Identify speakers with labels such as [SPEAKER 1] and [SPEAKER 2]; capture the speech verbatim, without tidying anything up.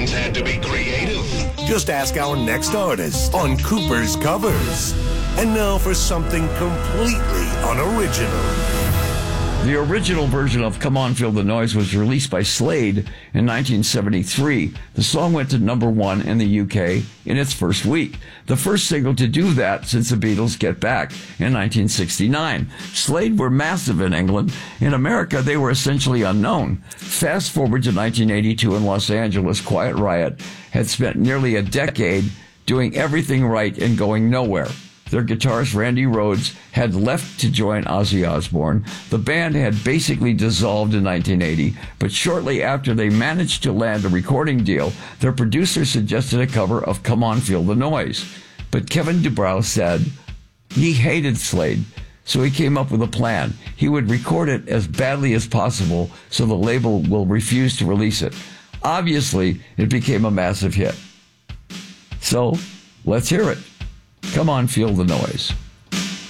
[SPEAKER 1] musicians had to be creative.
[SPEAKER 2] Just ask our next artist on Cooper's Covers. And now for something completely unoriginal.
[SPEAKER 3] The original version of Come On Feel the Noise was released by Slade in nineteen seventy-three. The song went to number one in the U K in its first week. The first single to do that since the Beatles' Get Back in nineteen sixty-nine. Slade were massive in England. In America, they were essentially unknown. Fast forward to nineteen eighty-two in Los Angeles, Quiet Riot had spent nearly a decade doing everything right and going nowhere. Their guitarist, Randy Rhoads, had left to join Ozzy Osbourne. The band had basically dissolved in nineteen eighty, but shortly after they managed to land a recording deal, their producer suggested a cover of Come On Feel the Noise. But Kevin DuBrow said he hated Slade, so he came up with a plan. He would record it as badly as possible so the label will refuse to release it. Obviously, it became a massive hit. So, let's hear it. Come on, feel the noise.